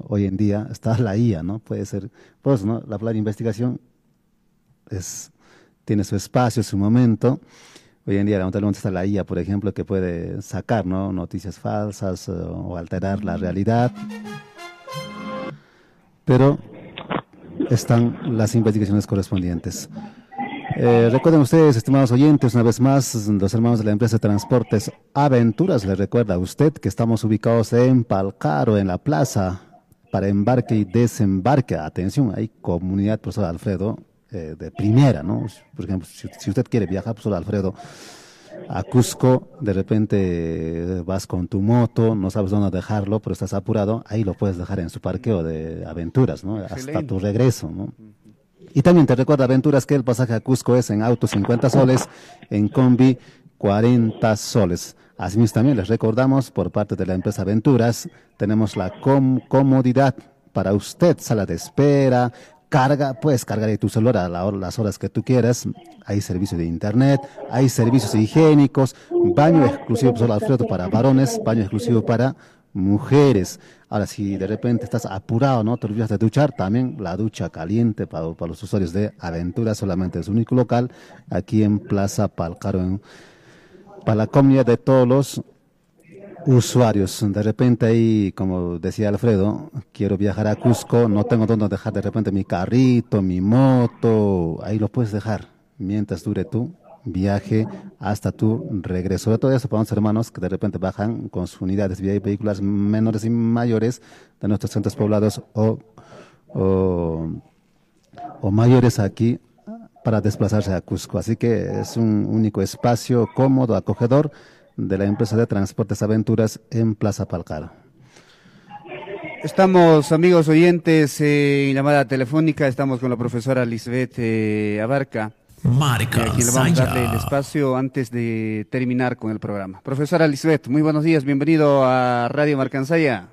hoy en día está la IA, ¿no? Puede ser, pues, ¿no? La palabra investigación es, tiene su espacio, su momento. Hoy en día, lamentablemente, está la IA, por ejemplo, que puede sacar, ¿no? Noticias falsas o alterar la realidad, pero están las investigaciones correspondientes. Recuerden ustedes, estimados oyentes, una vez más, los hermanos de la empresa de transportes Aventuras les recuerda a usted que estamos ubicados en Palcaro, en la plaza para embarque y desembarque. Atención, hay comunidad, profesor Alfredo, de primera, ¿no? Por ejemplo, si usted quiere viajar, profesor Alfredo, a Cusco, de repente vas con tu moto, no sabes dónde dejarlo, pero estás apurado, ahí lo puedes dejar en su parqueo de Aventuras, ¿no? Hasta tu regreso, ¿no? Y también te recuerda, Aventuras, que el pasaje a Cusco es en auto 50 soles, en combi 40 soles. Asimismo, también les recordamos, por parte de la empresa Aventuras, tenemos la comodidad para usted, sala de espera, carga, puedes cargar de tu celular a las horas que tú quieras. Hay servicio de internet, hay servicios higiénicos, baño exclusivo, profesor Alfredo, para varones, baño exclusivo para mujeres. Ahora, si de repente estás apurado, ¿no? Te olvidas de duchar, también la ducha caliente para los usuarios de Aventura, solamente es único local, aquí en Plaza Palcaro, para la comida de todos los usuarios. De repente ahí, como decía Alfredo, quiero viajar a Cusco, no tengo dónde dejar de repente mi carrito, mi moto, ahí lo puedes dejar mientras dure tu viaje hasta tu regreso. Sobre todo eso para los hermanos que de repente bajan con sus unidades vehiculares menores y mayores de nuestros centros poblados o, o mayores aquí para desplazarse a Cusco. Así que es un único espacio cómodo, acogedor de la empresa de transportes Aventuras en Plaza Palcaro. Estamos, amigos oyentes, en llamada telefónica, estamos con la profesora Lisbeth Abarca, a quien le vamos a darle el espacio antes de terminar con el programa. Profesora Lisbeth, muy buenos días, bienvenido a Radio Marcansaya.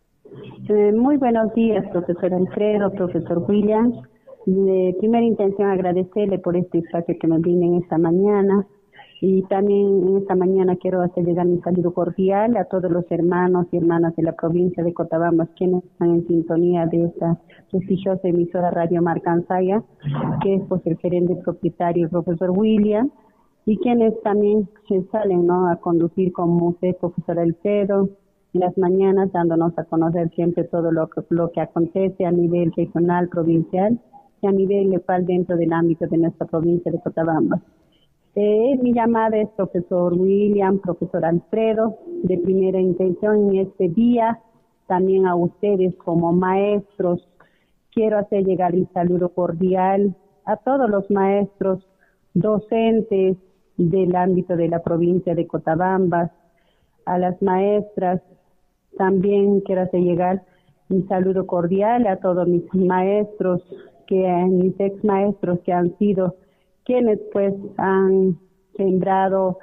Muy buenos días, profesor Alfredo, profesor William. De primera intención, agradecerle por este espacio que nos viene en esta mañana. Y también en esta mañana quiero hacer llegar mi saludo cordial a todos los hermanos y hermanas de la provincia de Cotabambas, quienes están en sintonía de esta prestigiosa emisora Radio Marcansaya, que es pues el gerente propietario, el profesor William, y quienes también se salen, ¿no?, a conducir como usted, profesor Alfredo, en las mañanas, dándonos a conocer siempre todo lo que acontece a nivel regional, provincial y a nivel local dentro del ámbito de nuestra provincia de Cotabambas. Mi llamada es profesor William, profesor Alfredo, de primera intención en este día, también a ustedes como maestros. Quiero hacer llegar mi saludo cordial a todos los maestros, docentes del ámbito de la provincia de Cotabambas, a las maestras. También quiero hacer llegar mi saludo cordial a todos mis maestros, mis ex maestros que han sido quienes pues han sembrado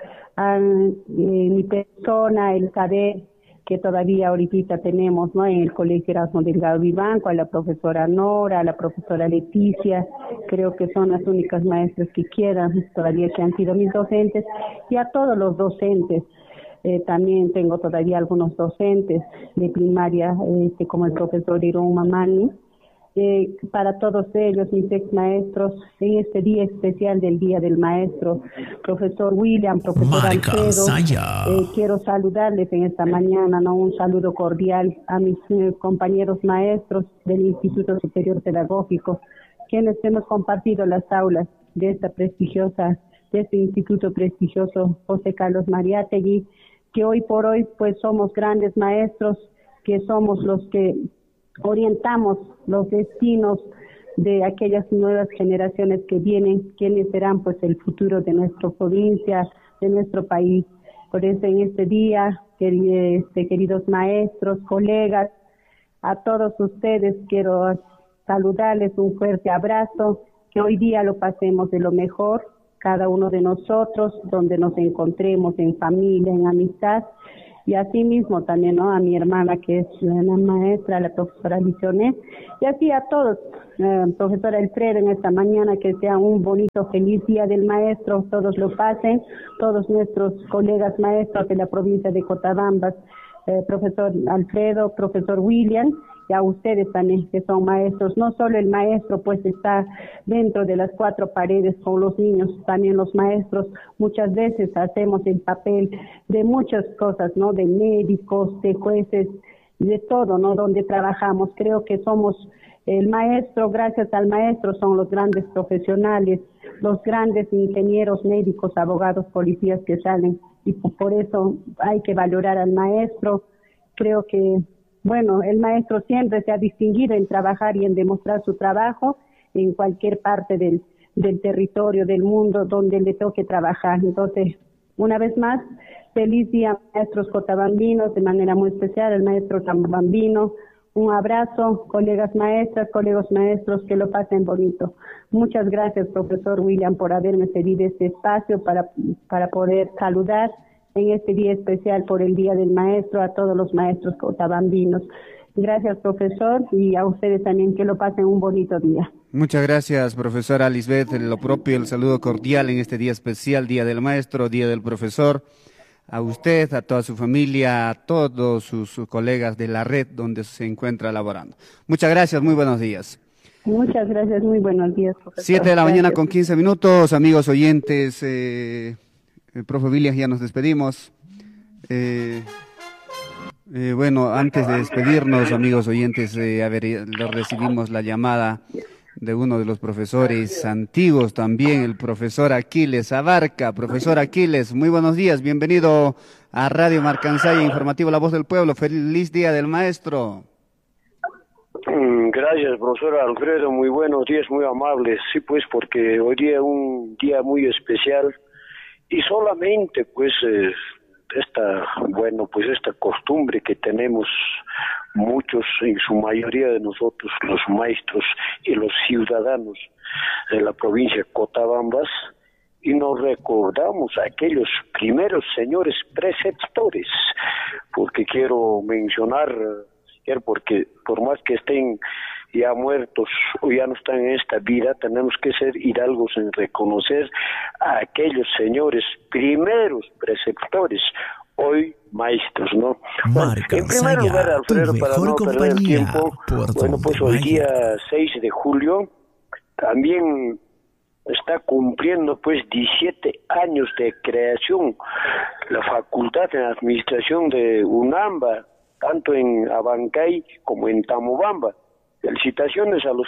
mi persona, el saber que todavía ahorita tenemos, ¿no?, en el Colegio Erasmo Delgado Vivanco, a la profesora Nora, a la profesora Leticia. Creo que son las únicas maestras que quedan todavía, que han sido mis docentes, y a todos los docentes. También tengo todavía algunos docentes de primaria, como el profesor Irún Mamani. Para todos ellos, mis ex maestros, en este día especial del Día del Maestro, profesor William, profesor Alfredo, quiero saludarles en esta mañana, ¿no?, un saludo cordial a mis compañeros maestros del Instituto Superior Pedagógico, quienes hemos compartido las aulas de este instituto prestigioso José Carlos Mariátegui, que hoy por hoy pues somos grandes maestros, que somos los que orientamos los destinos de aquellas nuevas generaciones que vienen, quienes serán pues el futuro de nuestra provincia, de nuestro país. Por eso en este día, queridos maestros, colegas, a todos ustedes quiero saludarles, un fuerte abrazo, que hoy día lo pasemos de lo mejor, cada uno de nosotros, donde nos encontremos, en familia, en amistad. Y así mismo también, ¿no?, a mi hermana, que es la maestra, la profesora Licioné, y así a todos, profesora Alfredo, en esta mañana, que sea un bonito, feliz Día del Maestro, todos lo pasen, todos nuestros colegas maestros de la provincia de Cotabambas, profesor Alfredo, profesor William, y a ustedes también que son maestros. No solo el maestro pues está dentro de las cuatro paredes con los niños, también los maestros muchas veces hacemos el papel de muchas cosas, ¿no? De médicos, de jueces, de todo, ¿no? Donde trabajamos. Creo que somos el maestro, gracias al maestro son los grandes profesionales, los grandes ingenieros, médicos, abogados, policías que salen, y por eso hay que valorar al maestro. Creo que, bueno, el maestro siempre se ha distinguido en trabajar y en demostrar su trabajo en cualquier parte del territorio, del mundo, donde le toque trabajar. Entonces, una vez más, feliz día, maestros cotabambinos, de manera muy especial, el maestro tambambino. Un abrazo, colegas maestras, colegas maestros, que lo pasen bonito. Muchas gracias, profesor William, por haberme cedido este espacio para poder saludar en este día especial por el Día del Maestro a todos los maestros cotabambinos. Gracias, profesor, y a ustedes también, que lo pasen un bonito día. Muchas gracias, profesora Lisbeth. Lo propio, el saludo cordial en este día especial, Día del Maestro, Día del Profesor. A usted, a toda su familia, a todos sus colegas de la red donde se encuentra laborando. Muchas gracias, muy buenos días. Muchas gracias, muy buenos días, profesor. 7 de la mañana con 15 minutos, amigos oyentes. Profe Villas, ya nos despedimos. Bueno, antes de despedirnos, amigos oyentes, recibimos la llamada de uno de los profesores antiguos también, el profesor Aquiles Abarca. Profesor Aquiles, muy buenos días, bienvenido a Radio Marcansaya, informativo La Voz del Pueblo. Feliz Día del Maestro. Gracias, profesor Alfredo, muy buenos días, muy amables. Sí, pues, porque hoy día es un día muy especial y solamente, pues, esta costumbre que tenemos muchos, en su mayoría de nosotros, los maestros y los ciudadanos de la provincia de Cotabambas, y nos recordamos a aquellos primeros señores preceptores, porque quiero mencionar, porque por más que estén ya muertos o ya no están en esta vida, tenemos que ser hidalgos en reconocer a aquellos señores primeros preceptores, hoy maestros, ¿no? Bueno, en primer lugar, Alfredo, para no perder el tiempo, bueno, pues hoy día 6 de julio también está cumpliendo pues 17 años de creación la Facultad de Administración de UNAMBA, tanto en Abancay como en Tamobamba. Felicitaciones a los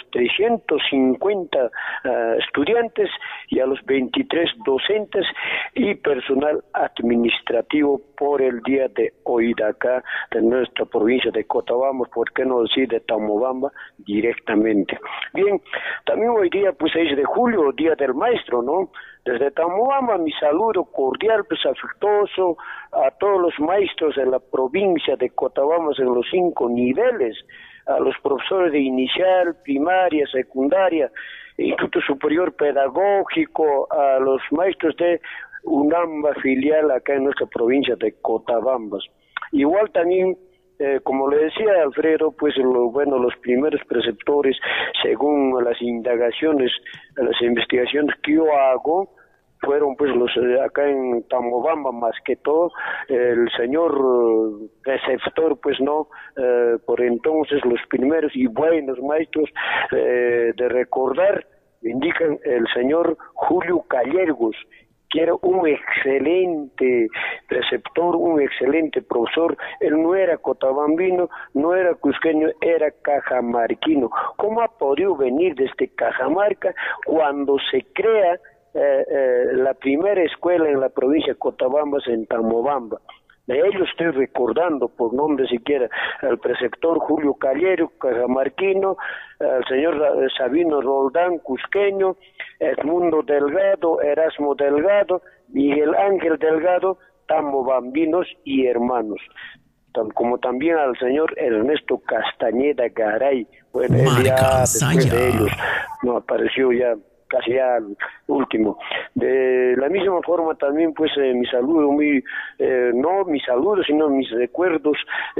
350 estudiantes y a los 23 docentes y personal administrativo por el día de hoy de acá, de nuestra provincia de Cotabamba, por qué no decir de Tamobamba directamente. Bien, también hoy día, pues 6 de julio, Día del Maestro, ¿no? Desde Tamobamba, mi saludo cordial, pues afectuoso a todos los maestros de la provincia de Cotabamba en los 5 niveles, a los profesores de inicial, primaria, secundaria, Instituto Superior Pedagógico, a los maestros de UNAMBA filial acá en nuestra provincia de Cotabambas. Igual también, como le decía Alfredo, pues los primeros preceptores, según las indagaciones, las investigaciones que yo hago, fueron pues los acá en Tamobamba, más que todo el señor preceptor, pues no, por entonces los primeros y buenos maestros de recordar, indican el señor Julio Callergos, que era un excelente preceptor, un excelente profesor. Él no era cotabambino, no era cusqueño, era cajamarquino. ¿Cómo ha podido venir desde Cajamarca cuando se crea la primera escuela en la provincia de Cotabambas, en Tamobamba? De ellos estoy recordando por nombre siquiera al preceptor Julio Callero, cajamarquino, al señor Sabino Roldán, cusqueño, Edmundo Delgado, Erasmo Delgado, Miguel Ángel Delgado, tamobambinos y hermanos, como también al señor Ernesto Castañeda Garay. Bueno, él ya después de ellos no apareció, ya casi ya al último. De la misma forma también pues mi saludo, no mi saludo, sino mis recuerdos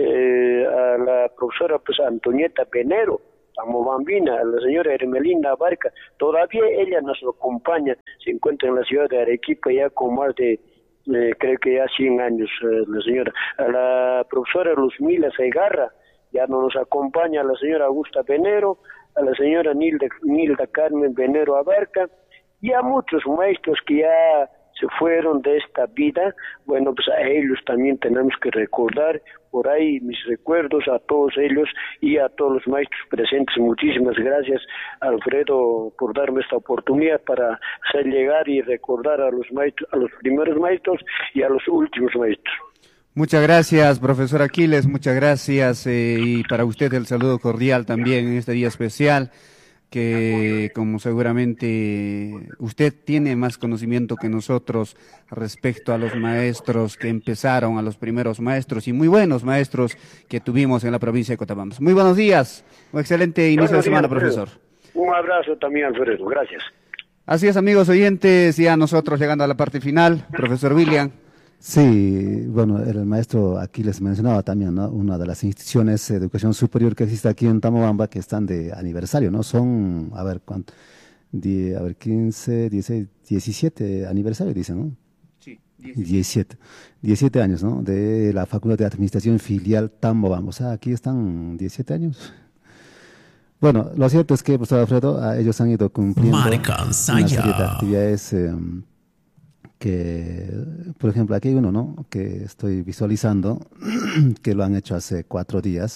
a la profesora pues Antonieta Penero, tamobambina, a la señora Hermelinda Abarca. Todavía ella nos acompaña, se encuentra en la ciudad de Arequipa ya con más de creo que ya 100 años la señora. A la profesora Luzmila Segarra, ya no nos acompaña a la señora Augusta Venero, a la señora Nilda Carmen Venero Abarca, y a muchos maestros que ya se fueron de esta vida. Bueno, pues a ellos también tenemos que recordar, por ahí mis recuerdos a todos ellos y a todos los maestros presentes. Muchísimas gracias, Alfredo, por darme esta oportunidad para hacer llegar y recordar a los maestros, a los primeros maestros y a los últimos maestros. Muchas gracias, profesor Aquiles, muchas gracias, y para usted el saludo cordial también en este día especial, que como seguramente usted tiene más conocimiento que nosotros respecto a los maestros que empezaron, a los primeros maestros y muy buenos maestros que tuvimos en la provincia de Cotabambas. Muy buenos días, un excelente inicio de semana, profesor. Un abrazo también, Alfredo, gracias. Así es, amigos oyentes, ya nosotros llegando a la parte final, profesor William. Sí, bueno, el maestro aquí les mencionaba también, ¿no? Una de las instituciones de educación superior que existe aquí en Tamobamba que están de aniversario, ¿no? Son, a ver, ¿cuánto? 15, 16, 17 aniversario, dicen, ¿no? Sí, 17 años, ¿no? De la Facultad de Administración Filial Tambobamba. O sea, aquí están 17 años. Bueno, lo cierto es que, profesor Alfredo, ellos han ido cumpliendo una serie de actividades que, por ejemplo, aquí hay uno, ¿no?, que estoy visualizando, que lo han hecho hace 4 días.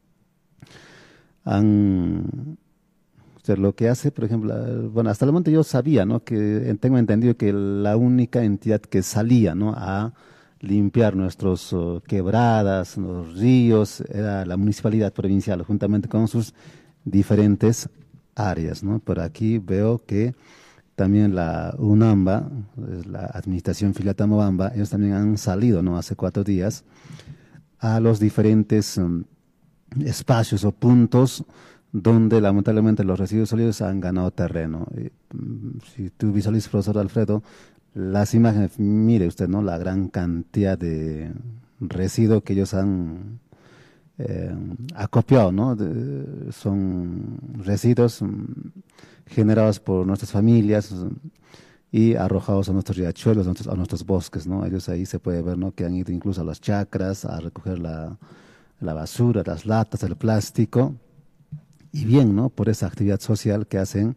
Lo que hace, por ejemplo, bueno, hasta el momento yo sabía, ¿no?, que tengo entendido que la única entidad que salía, ¿no?, a limpiar nuestros quebradas, los ríos, era la municipalidad provincial, juntamente con sus diferentes áreas, ¿no? Por aquí veo que también la UNAMBA, la Administración Filial Tambobamba, ellos también han salido, ¿no?, hace 4 días a los diferentes espacios o puntos donde lamentablemente los residuos sólidos han ganado terreno. Si tú visualizas, profesor Alfredo, las imágenes, mire usted, ¿no?, la gran cantidad de residuos que ellos han acopiado, ¿no? Son residuos generados por nuestras familias y arrojados a nuestros riachuelos, a nuestros bosques, ¿no? Ellos ahí se puede ver, ¿no?, que han ido incluso a las chacras a recoger la basura, las latas, el plástico, y bien, ¿no?, por esa actividad social que hacen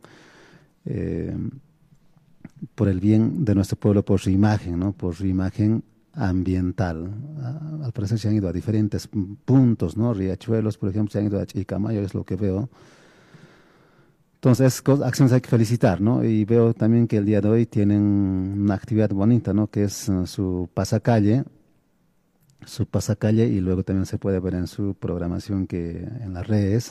por el bien de nuestro pueblo, por su imagen, ¿no?, por su imagen ambiental. Al parecer se han ido a diferentes puntos, ¿no? Riachuelos, por ejemplo, se han ido a Chicamayo, es lo que veo. Entonces, acciones hay que felicitar, ¿no? Y veo también que el día de hoy tienen una actividad bonita, ¿no?, que es su pasacalle, y luego también se puede ver en su programación, que en las redes,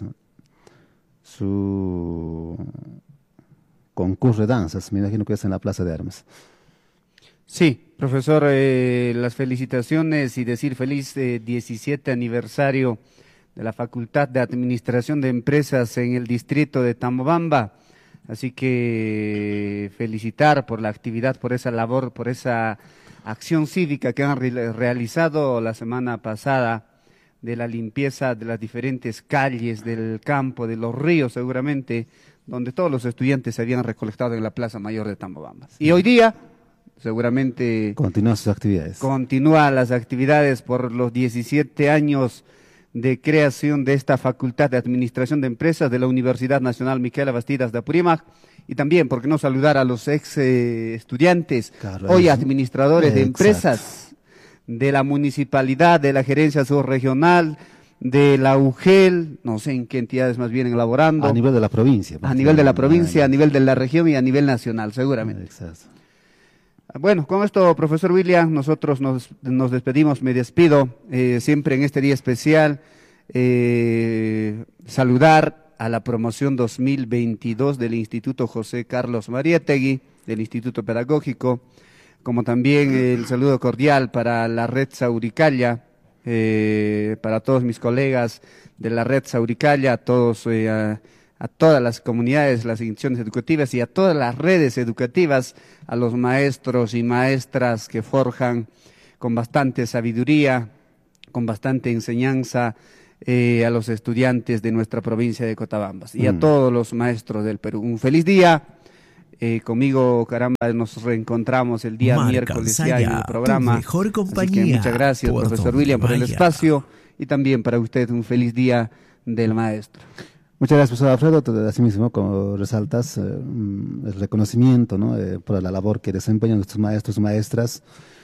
su concurso de danzas, me imagino que es en la Plaza de Armas. Sí, profesor, las felicitaciones y decir feliz 17 aniversario de la Facultad de Administración de Empresas en el distrito de Tambobamba. Así que felicitar por la actividad, por esa labor, por esa acción cívica que han realizado la semana pasada, de la limpieza de las diferentes calles del campo, de los ríos seguramente, donde todos los estudiantes se habían recolectado en la Plaza Mayor de Tambobamba. Sí. Y hoy día seguramente continúan sus actividades. Continúan las actividades por los 17 años de creación de esta Facultad de Administración de Empresas de la Universidad Nacional Micaela Bastidas de Apurímac, y también, ¿por qué no saludar a los ex estudiantes, hoy administradores de empresas de la municipalidad, de la gerencia subregional, de la UGEL, no sé en qué entidades más vienen elaborando. A nivel de la provincia. A nivel de la provincia, a nivel de la región y a nivel nacional, seguramente. Exacto. Bueno, con esto, profesor William, nosotros nos despedimos, me despido, siempre en este día especial, saludar a la promoción 2022 del Instituto José Carlos Mariátegui, del Instituto Pedagógico, como también el saludo cordial para la Red Sauricalla, para todos mis colegas de la Red Sauricalla, a todos, a todas las comunidades, las instituciones educativas y a todas las redes educativas, a los maestros y maestras que forjan con bastante sabiduría, con bastante enseñanza, a los estudiantes de nuestra provincia de Cotabambas y a todos los maestros del Perú. Un feliz día, Conmigo, caramba, nos reencontramos el día miércoles ya en el programa. Mejor compañía. Así que muchas gracias, profesor William, por el espacio y también para usted un feliz día del maestro. Muchas gracias, profesor Alfredo. Asimismo, como resaltas, el reconocimiento, ¿no? Por la labor que desempeñan nuestros maestros y maestras,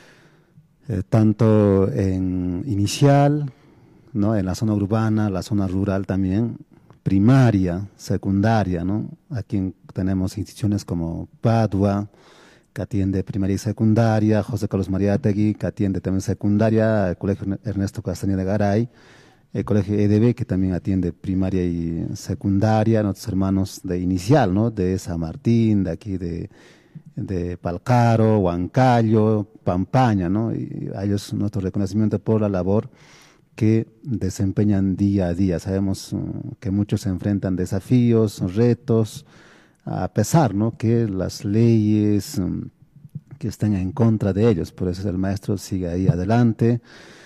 tanto en inicial, ¿no? En la zona urbana, la zona rural también, primaria, secundaria, ¿no? Aquí tenemos instituciones como Padua, que atiende primaria y secundaria, José Carlos Mariátegui, que atiende también secundaria, el Colegio Ernesto Castañeda de Garay, el Colegio EDB, que también atiende primaria y secundaria, nuestros hermanos de inicial, ¿no? De San Martín, de aquí de Palcaro, Huancayo, Pampaña, ¿no? Y a ellos nuestro reconocimiento por la labor que desempeñan día a día. Sabemos que muchos se enfrentan desafíos, retos, a pesar, ¿no? Que las leyes que están en contra de ellos. Por eso el maestro sigue ahí adelante,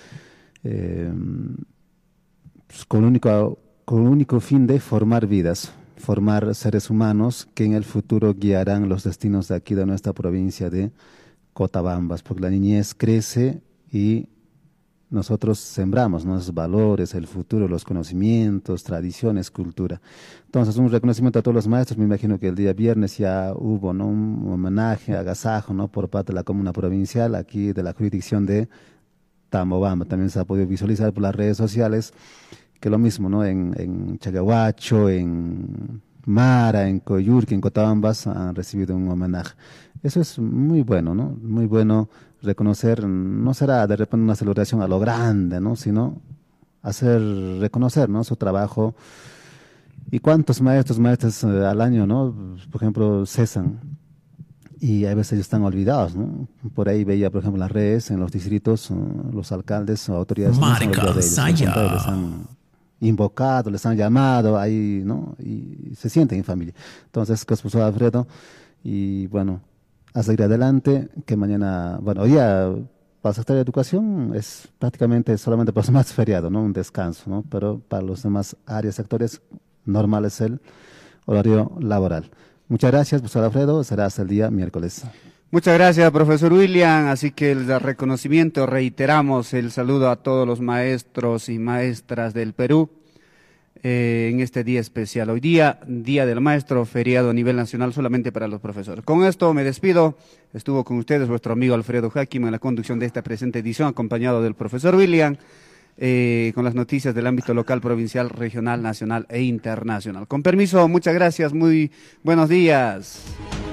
pues con el único fin de formar vidas, formar seres humanos que en el futuro guiarán los destinos de aquí de nuestra provincia de Cotabambas, porque la niñez crece y nosotros sembramos, ¿no? Los valores, el futuro, los conocimientos, tradiciones, cultura. Entonces, un reconocimiento a todos los maestros. Me imagino que el día viernes ya hubo, ¿no? Un homenaje, agasajo, ¿no? Por parte de la comuna provincial, aquí de la jurisdicción de Tambobamba. También se ha podido visualizar por las redes sociales que lo mismo, ¿no? En Chagahuacho, en Mara, en Coyurque, en Cotabambas han recibido un homenaje. Eso es muy bueno, ¿no? Muy bueno reconocer, no será de repente una celebración a lo grande, ¿no? Sino hacer reconocer, ¿no? Su trabajo. ¿Y cuántos maestros, maestras al año, ¿no? Por ejemplo, cesan y a veces están olvidados, ¿no? Por ahí veía, por ejemplo, en las redes, en los distritos, los alcaldes o autoridades no se han olvidado de ellos. Les han invocado, les han llamado ahí, ¿no? Y se sienten en familia. Entonces, profesor Alfredo, y bueno, a seguir adelante, que mañana, bueno, hoy día para la Secretaría de Educación es prácticamente solamente para los más feriado, ¿no? Un descanso, ¿no? Pero para los demás áreas, sectores, normal es el horario laboral. Muchas gracias, profesor Alfredo, será hasta el día miércoles. Muchas gracias, profesor William. Así que el reconocimiento, reiteramos el saludo a todos los maestros y maestras del Perú en este día especial. Hoy día, Día del Maestro, feriado a nivel nacional solamente para los profesores. Con esto me despido. Estuvo con ustedes vuestro amigo Alfredo Hakim en la conducción de esta presente edición, acompañado del profesor William, con las noticias del ámbito local, provincial, regional, nacional e internacional. Con permiso, muchas gracias, muy buenos días.